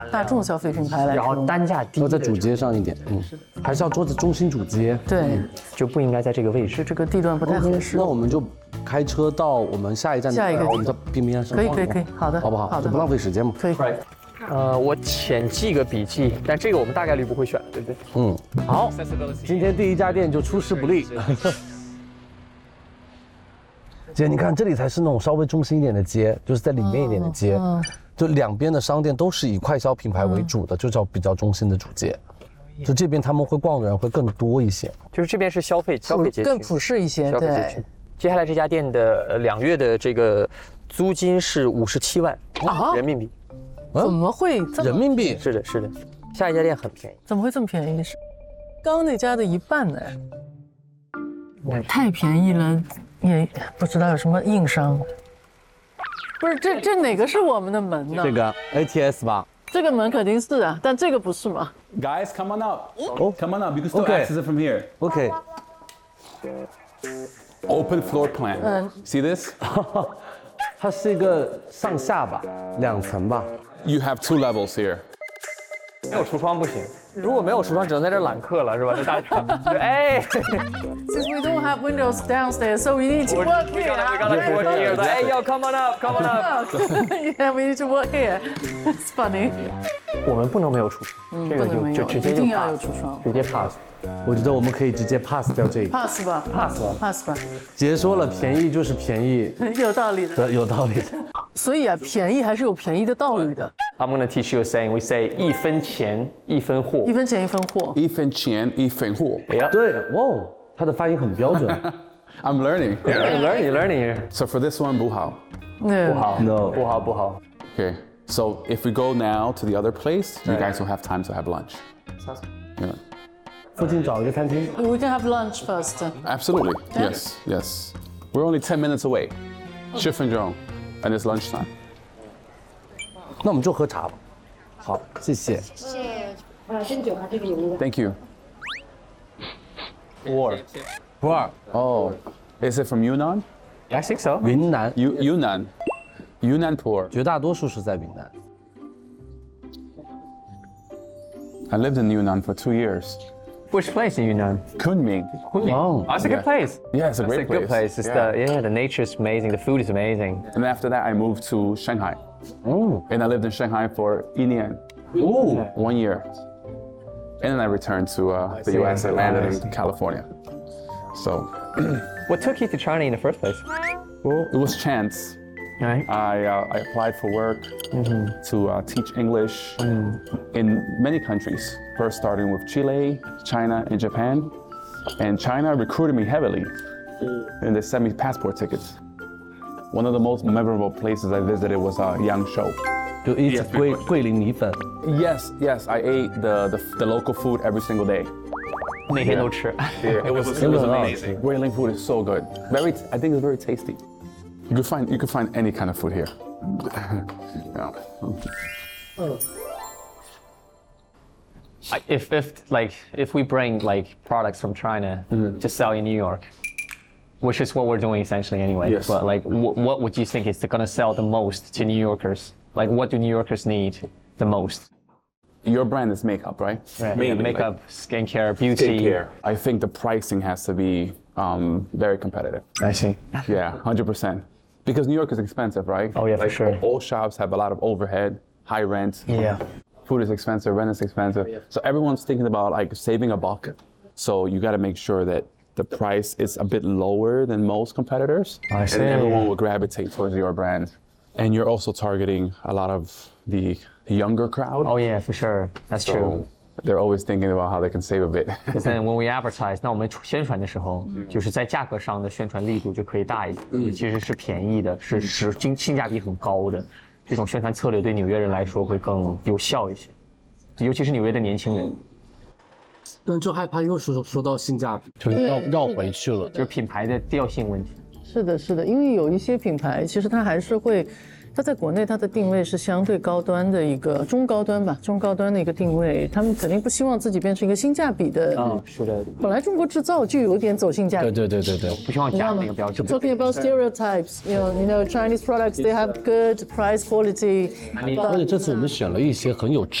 大众消费品牌来然后说， 单价低， 要在主街上一点，还是要桌子中心主街。 对， 就不应该在这个位置。 这个地段不太合适那。我们就开车到我们下一站， 下一个地方我们在冰冰上可以，好的， 好不好？ 好的， 就不浪费时间嘛。 可以。 我浅记个笔记，但这个我们大概率不会选，对不对？ 好，今天第一家店就出师不利。姐，你看这里才是那种稍微中心一点的街，就是在里面一点的街，就两边的商店都是以快消品牌为主的，就叫比较中心的主街。就这边他们会逛的人会更多一些， 就是这边是消费街区， 更普适一些， 消费街区对。 接下来这家店的2月的这个租金是57万人民币。 怎么会这么人民币？ 是的，是的。下一家店很便宜， 怎么会这么便宜？是刚刚那家的一半呢？太便宜了，也不知道有什么硬伤。不是，这哪个是我们的门呢？ 这个 ATS 吧。 这个门肯定是啊，但这个不是嘛？ Guys, come on up. Come on up. You can still Okay. access it from here. OK， Open floor plan. See this? 它是一个上下吧，2层吧。 You have 2 levels here. 没有橱窗不行。如果没有橱窗，只能在这揽客了，是吧？这大厅。哎 Since we don't have windows downstairs, so we need to work here. we gotta work here. 哎，yo, come on up, come on up. Yeah, we need to work here. It's funny. 我们不能没有橱窗，这个不能没有， 就直接就一定要 pass， 有橱窗。 直接 pass。 我觉得我们可以直接 pass 掉这个。 pass 吧 pass 吧， 姐说了，便宜就是便宜， 有道理的。 的有道理的。 所以啊，便宜还是有便宜的道理的， I'm gonna teach you a saying. We say 1分钱1分货。 1分钱1分货。 1分钱1分货. Yeah. 对，哇哦，他的发音很标准。 I'm learning. Learning. So for this one, 不好. 不好 No 不好不好。 Okay. So if we go now to the other place, you guys will have time to have lunch. Yeah. 附近找一个餐厅。 We can have lunch first. Absolutely. Yes. Yes. We're only 10 minutes away. 10分钟 and it's lunchtime. 那我们就喝茶吧。好，谢谢。 先酒还是有的。 Thank you. 普洱， Oh, is it from Yunnan? I think so. 云南， Yunnan. Yunnan pour. 绝大多数是在云南。 I lived in Yunnan for 2 years. Which place in Yunnan? Kunming. Oh, That's a good place. Yeah, it's a It's great a good place. It's the nature is amazing. The food is amazing. And after that, I moved to Shanghai. Oh. And I lived in Shanghai for 1年, Oh. 1 year. And then I returned to the US and landed in California. So What took you to China in the first place? it was chance. Right. I applied for work to teach English in many countries. First starting with Chile, China, and Japan. And China recruited me heavily. And they sent me passport tickets. One of the most memorable places I visited was Yangshuo. 就一直桂林米粉。 Yes, yes, I ate the local food every single day. 每天都吃。 It was amazing. Guilin food is so good. I think it's very tasty. You could find any kind of food here. Yeah. If we bring like products from China to sell in New York, which is what we're doing essentially anyway. Yes. But like, what would you think is gonna sell the most to New Yorkers? Like, what do New Yorkers need the most? Your brand is makeup, right? Mainly, Makeup, like, skincare, beauty. skincare. I think the pricing has to be very competitive. I see. Yeah, 100%. Because New York is expensive, right? Oh, yeah, for sure. All shops have a lot of overhead, high rent. Yeah. Food is expensive, rent is expensive. So everyone's thinking about like saving a buck. So you got to make sure that the price is a bit lower than most competitors. I see. And everyone will gravitate towards your brand. And you're also targeting a lot of the younger crowd. Oh yeah, for sure. That's true. So they're always thinking about how they can save a bit. Because then when we advertise，那我们宣传的时候，就是在价格上的宣传力度就可以大一点，其实是便宜的，是性价比很高的。这种宣传策略对纽约人来说会更有效一些，尤其是纽约的年轻人， 但就害怕又说到性价比，就绕回去了。 就是品牌的调性问题。 是的，是的，因为有一些品牌其实它还是会它在国内它的定位是相对高端的一个中高端吧，中高端的一个定位，他们肯定不希望自己变成一个性价比的。 是的。 本来中国制造就有点走性价比。 对， 不希望加那个标志。 Talking about stereotypes, you know, Chinese products they have good price quality. 而且这次我们选了一些很有